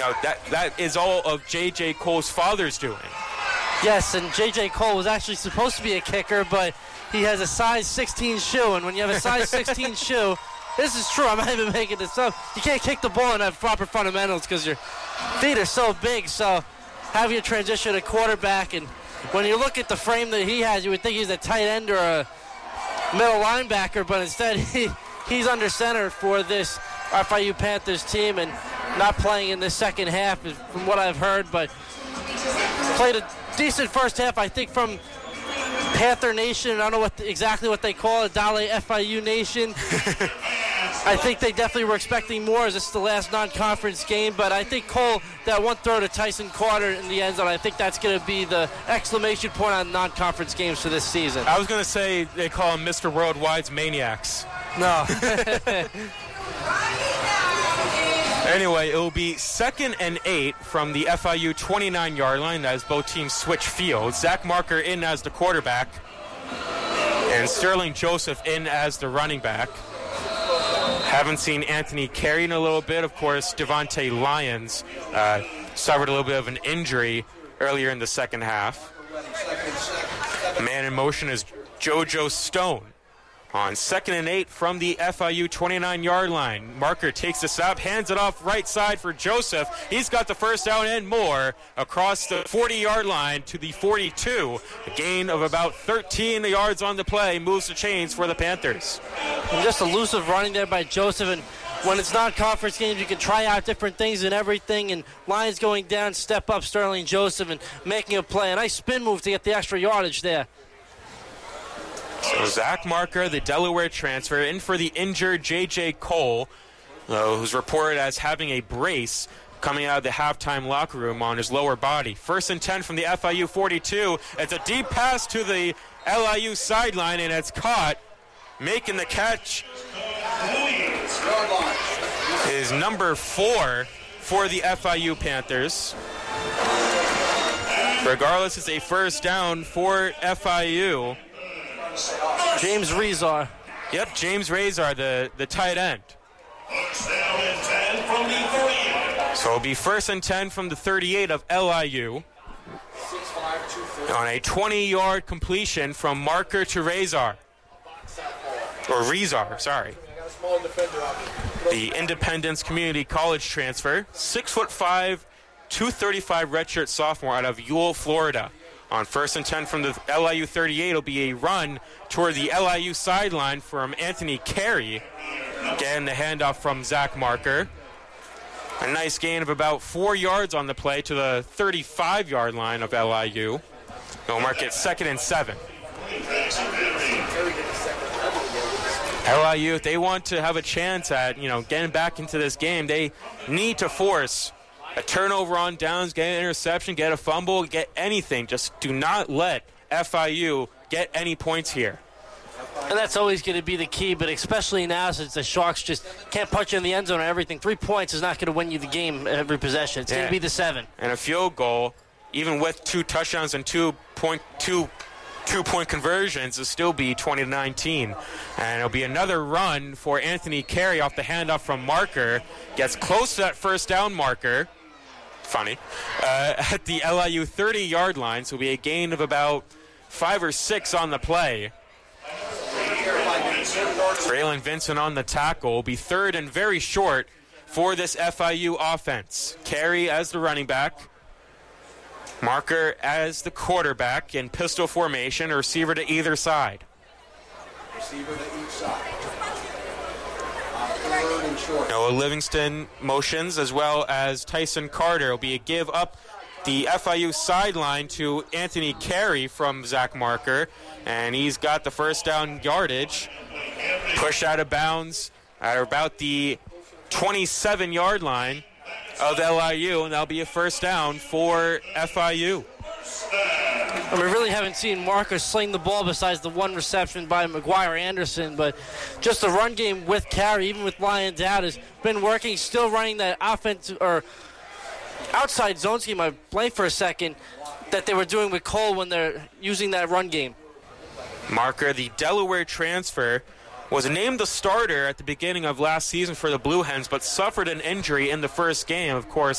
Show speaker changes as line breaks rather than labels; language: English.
Now, that is all of J.J. Cole's father's doing.
Yes, and J.J. Cole was actually supposed to be a kicker, but he has a size 16 shoe, and when you have a size 16 shoe, this is true, I'm not even making this up, you can't kick the ball and have proper fundamentals because your feet are so big, so having a transition to quarterback, and when you look at the frame that he has, you would think he's a tight end or a middle linebacker, but instead he's under center for this FIU Panthers team and not playing in the second half from what I've heard, but played a decent first half, I think, from Panther Nation. I don't know exactly what they call it, Dale FIU Nation. I think they definitely were expecting more as this is the last non-conference game, but I think Cole, that one throw to Tyson Carter in the end zone, I think that's going to be the exclamation point on non-conference games for this season.
I was going to say they call him Mr. Worldwide's Maniacs.
No.
Anyway, it will be 2nd and 8 from the FIU 29-yard line as both teams switch fields. Zach Marker in as the quarterback and Sterling Joseph in as the running back. Haven't seen Anthony Carey in a little bit. Of course, Devontae Lyons suffered a little bit of an injury earlier in the second half. Man in motion is JoJo Stone. On 2nd and 8 from the FIU 29-yard line. Marker takes the snap, hands it off right side for Joseph. He's got the first down and more across the 40-yard line to the 42. A gain of about 13 yards on the play moves the chains for the Panthers.
And just elusive running there by Joseph, and when it's non-conference games, you can try out different things and everything, and Lions going down, step up Sterling Joseph and making a play. A nice spin move to get the extra yardage there.
So Zach Marker, the Delaware transfer, in for the injured J.J. Cole, who's reported as having a brace coming out of the halftime locker room on his lower body. 1st and 10 from the FIU 42. It's a deep pass to the LIU sideline, and it's caught. Making the catch is number 4 for the FIU Panthers. Regardless, it's a first down for FIU.
James Rezar.
Yep, James Rezar, the tight end. So it'll be 1st and 10 from the 38 of LIU. On a 20-yard completion from Marker to Rezar. Or Rezar, sorry. The Independence Community College transfer. 6'5", 235 redshirt sophomore out of Ewell, Florida. On 1st and 10 from the LIU 38, it'll be a run toward the LIU sideline from Anthony Carey. Getting the handoff from Zach Marker. A nice gain of about 4 yards on the play to the 35-yard line of LIU. They'll mark it 2nd and 7. LIU, if they want to have a chance at, getting back into this game, they need to force a turnover on downs, get an interception, get a fumble, get anything. Just do not let FIU get any points here.
And that's always going to be the key, but especially now since the Sharks just can't punch you in the end zone or everything. 3 points is not going to win you the game every possession. It's going to be the 7.
And a field goal, even with 2 touchdowns and two-point conversions, will still be 20-19. And it'll be another run for Anthony Carey off the handoff from Marker. Gets close to that first down marker. Funny. At the LIU 30-yard line, so it'll be a gain of about 5 or 6 on the play. Braylon Vincent on the tackle will be 3rd and very short for this FIU offense. Carey as the running back. Marker as the quarterback in pistol formation, a receiver to either side.
Receiver to each side.
Noah Livingston motions, as well as Tyson Carter. Will be a give up the FIU sideline to Anthony Carey from Zach Marker, and he's got the first down yardage. Push out of bounds at about the 27-yard line of LIU, and that'll be a first down for FIU.
And we really haven't seen Marker sling the ball besides the one reception by McGuire Anderson, but just the run game with Carey, even with Lions out, has been working, still running that offense or outside zone scheme. I blanked for a second that they were doing with Cole when they're using that run game.
Marker, the Delaware transfer, was named the starter at the beginning of last season for the Blue Hens, but suffered an injury in the first game. Of course,